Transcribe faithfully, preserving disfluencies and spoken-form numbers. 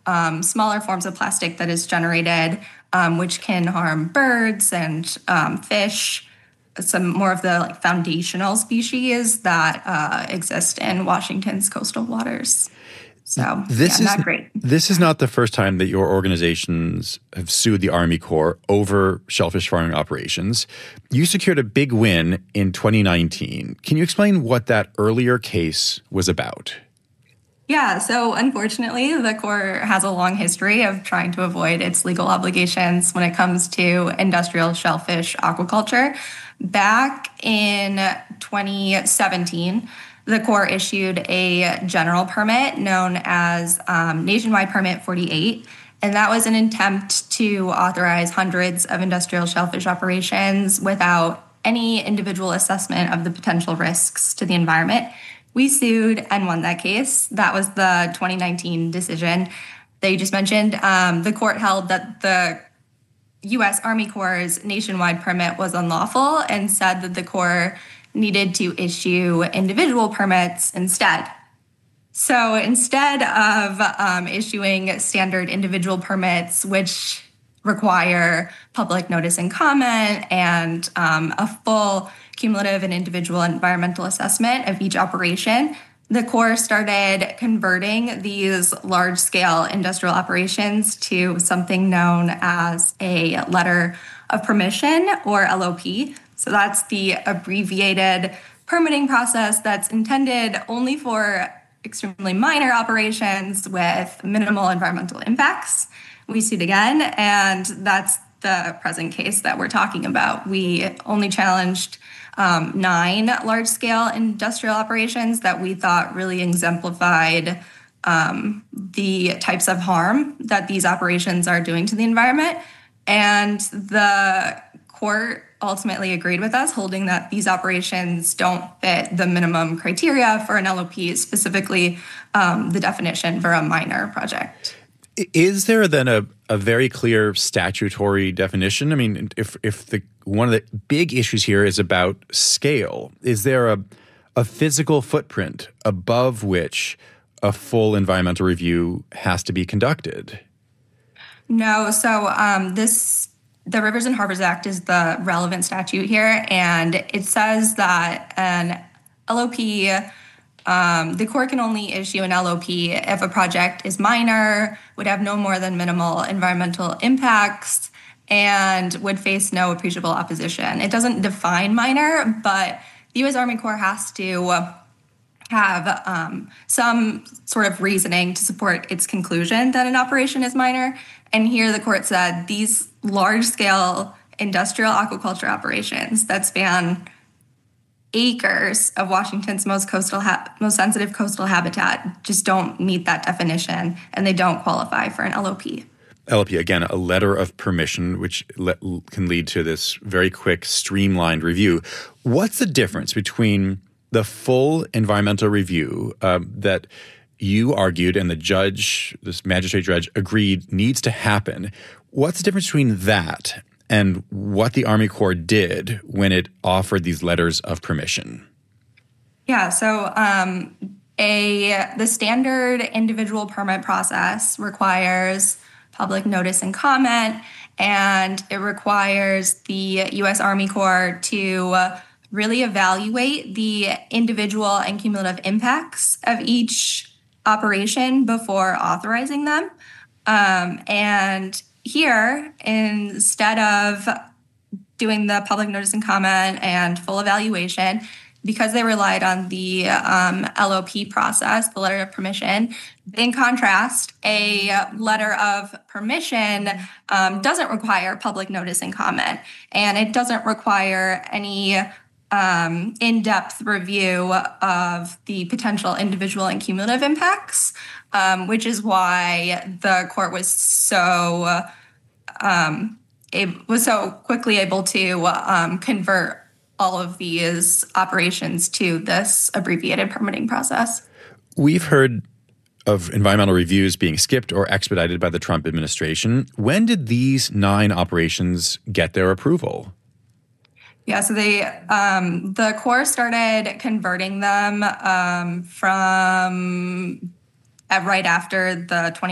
um, smaller forms of plastic that is generated, um, which can harm birds and um, fish, some more of the like foundational species that uh, exist in Washington's coastal waters. So, this yeah, is not great. This is not the first time that your organizations have sued the Army Corps over shellfish farming operations. You secured a big win in twenty nineteen. Can you explain what that earlier case was about? Yeah, so unfortunately, the Corps has a long history of trying to avoid its legal obligations when it comes to industrial shellfish aquaculture. Back in twenty seventeen, the Corps issued a general permit known as um, Nationwide Permit forty-eight, and that was an attempt to authorize hundreds of industrial shellfish operations without any individual assessment of the potential risks to the environment. We sued and won that case. That was the twenty nineteen decision that you just mentioned. Um, the court held that the U S Army Corps' nationwide permit was unlawful and said that the Corps needed to issue individual permits instead. So instead of um, issuing standard individual permits, which require public notice and comment and um, a full cumulative and individual environmental assessment of each operation, the Corps started converting these large-scale industrial operations to something known as a letter of permission, or L O P. So that's the abbreviated permitting process that's intended only for extremely minor operations with minimal environmental impacts. We sued again, and that's the present case that we're talking about. We only challenged um, nine large-scale industrial operations that we thought really exemplified um, the types of harm that these operations are doing to the environment. And the court ultimately agreed with us, holding that these operations don't fit the minimum criteria for an L O P, specifically um, the definition for a minor project. Is there then a, a very clear statutory definition? I mean, if if the one of the big issues here is about scale, is there a a physical footprint above which a full environmental review has to be conducted? No. So um, this the Rivers and Harbors Act is the relevant statute here, and it says that an L O P. Um, the Corps can only issue an L O P if a project is minor, would have no more than minimal environmental impacts, and would face no appreciable opposition. It doesn't define minor, but the U S Army Corps has to have um, some sort of reasoning to support its conclusion that an operation is minor. And here the court said these large-scale industrial aquaculture operations that span acres of Washington's most coastal, ha- most sensitive coastal habitat just don't meet that definition, and they don't qualify for an L O P. L O P, again, a letter of permission, which le- can lead to this very quick, streamlined review. What's the difference between the full environmental review uh, that you argued and the judge, this magistrate judge, agreed needs to happen? What's the difference between that and what the Army Corps did when it offered these letters of permission? Yeah, so um, a the standard individual permit process requires public notice and comment, and it requires the U S Army Corps to really evaluate the individual and cumulative impacts of each operation before authorizing them. Um, and here, instead of doing the public notice and comment and full evaluation, because they relied on the um, L O P process, the letter of permission, in contrast, a letter of permission um, doesn't require public notice and comment, and it doesn't require any um, in-depth review of the potential individual and cumulative impacts, um, which is why the court was so um, it was so quickly able to um, convert all of these operations to this abbreviated permitting process. We've heard of environmental reviews being skipped or expedited by the Trump administration. When did these nine operations get their approval? Yeah, so they um, the Corps started converting them um, from uh, right after the twenty